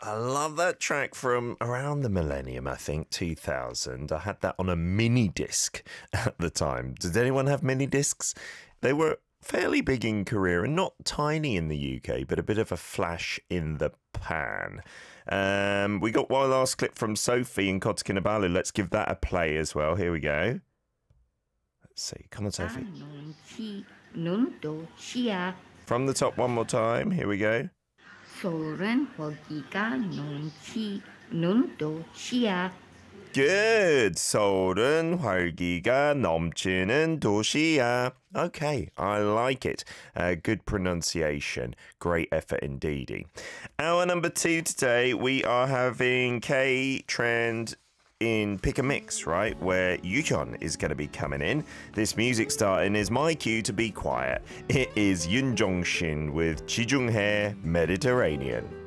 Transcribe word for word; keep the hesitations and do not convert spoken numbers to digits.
I love that track from around the millennium, I think, two thousand. I had that on a mini disc at the time. Did anyone have mini discs? They were fairly big in Korea and not tiny in the U K, but a bit of a flash in the pan. Um, we got one last clip from Sophie in Kota Kinabalu. Let's give that a play as well. Here we go. Let's see. Come on, Sophie. From the top one more time. Here we go. 서울은 거기가 넘치 눈도 시야. Good. 서울은 활기가 넘치는 도시야. Okay, I like it. Uh, good pronunciation. Great effort indeedy. Hour number two today, we are having K-Trend in Pick a Mix, right? Where Yuhyun is going to be coming in. This music starting is my cue to be quiet. It is Yoon Jong-shin with Ji Jung-hae, Mediterranean.